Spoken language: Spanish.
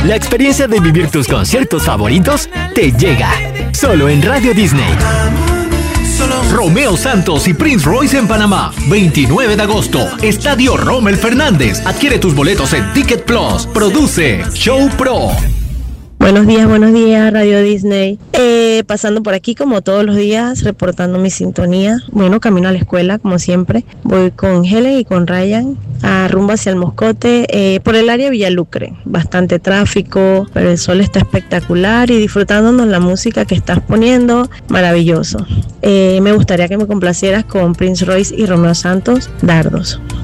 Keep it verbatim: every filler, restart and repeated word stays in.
La experiencia de vivir tus conciertos favoritos te llega solo en Radio Disney. Romeo Santos y Prince Royce en Panamá, veintinueve de agosto, Estadio Rommel Fernández. Adquiere tus boletos en Ticket Plus. Produce Show Pro. Buenos días, buenos días, Radio Disney. Eh, pasando por aquí como todos los días, reportando mi sintonía. Bueno, camino a la escuela, como siempre. Voy con Helen y con Ryan a rumbo hacia el Moscote, eh, por el área de Villalucre. Bastante tráfico, pero el sol está espectacular y disfrutándonos la música que estás poniendo, maravilloso. Eh, me gustaría que me complacieras con Prince Royce y Romeo Santos, Dardos.